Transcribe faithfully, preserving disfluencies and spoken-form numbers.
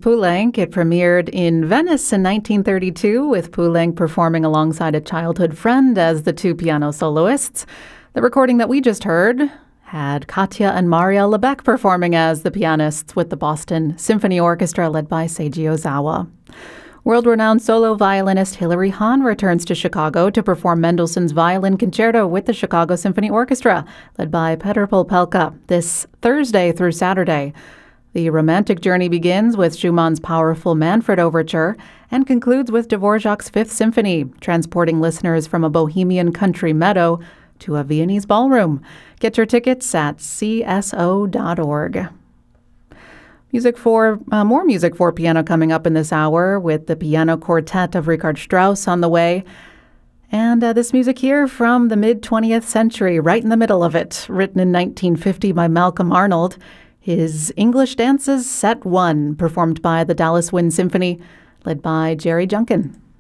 Poulenc. It premiered in Venice in nineteen thirty-two, with Poulenc performing alongside a childhood friend as the two piano soloists. The recording that we just heard had Katya and Maria Lebec performing as the pianists with the Boston Symphony Orchestra led by Seiji Ozawa. World-renowned solo violinist Hilary Hahn returns to Chicago to perform Mendelssohn's Violin Concerto with the Chicago Symphony Orchestra, led by Petr Popelka, this Thursday through Saturday. The romantic journey begins with Schumann's powerful Manfred Overture and concludes with Dvorak's Fifth Symphony, transporting listeners from a bohemian country meadow to a Viennese ballroom. Get your tickets at c s o dot org. Music for uh, more music for piano coming up in this hour, with the piano quartet of Richard Strauss on the way. And uh, this music here from the mid-twentieth century, right in the middle of it, written in nineteen fifty by Malcolm Arnold. His English Dances Set one, performed by the Dallas Wind Symphony, led by Jerry Junkin.